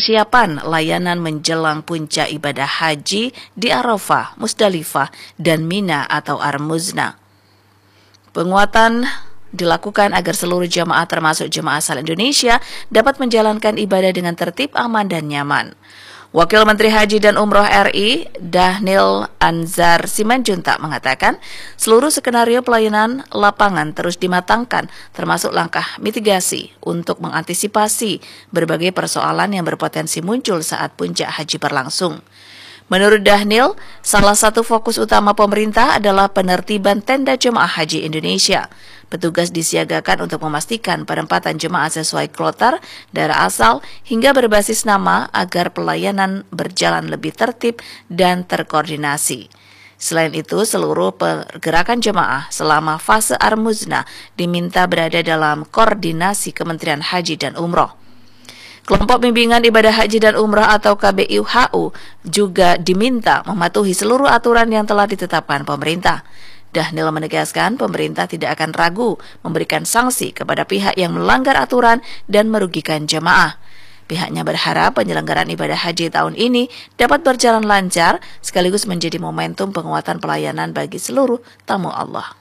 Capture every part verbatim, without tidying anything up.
persiapan layanan menjelang puncak ibadah haji di Arafah, Musdalifah, dan Mina atau Ar-Muzna. Penguatan dilakukan agar seluruh jemaah termasuk jemaah asal Indonesia dapat menjalankan ibadah dengan tertib, aman, dan nyaman. Wakil Menteri Haji dan Umroh R I, Dhanil Anzar Simanjuntak mengatakan, seluruh skenario pelayanan lapangan terus dimatangkan, termasuk langkah mitigasi untuk mengantisipasi berbagai persoalan yang berpotensi muncul saat puncak haji berlangsung. Menurut Dhanil, salah satu fokus utama pemerintah adalah penertiban tenda jemaah haji Indonesia. Petugas disiagakan untuk memastikan penempatan jemaah sesuai kloter, daerah asal, hingga berbasis nama agar pelayanan berjalan lebih tertib dan terkoordinasi. Selain itu, seluruh pergerakan jemaah selama fase Ar-Muzna diminta berada dalam koordinasi Kementerian Haji dan Umroh. Kelompok Bimbingan Ibadah Haji dan Umrah atau K B I H U juga diminta mematuhi seluruh aturan yang telah ditetapkan pemerintah. Dhanil menegaskan pemerintah tidak akan ragu memberikan sanksi kepada pihak yang melanggar aturan dan merugikan jemaah. Pihaknya berharap penyelenggaraan ibadah haji tahun ini dapat berjalan lancar sekaligus menjadi momentum penguatan pelayanan bagi seluruh tamu Allah.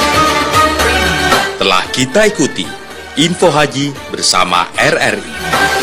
Telah kita ikuti Info Haji bersama R R I.